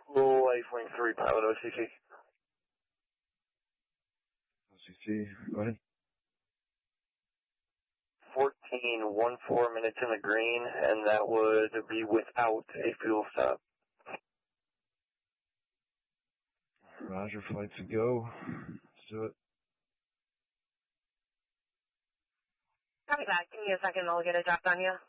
LifeLink 3, pilot OCC. OCC, go ahead. 14 minutes in the green, and that would be without a fuel stop. Roger, flight to go. Let's do it. Copy that. Give me a second, I'll get it dropped on you.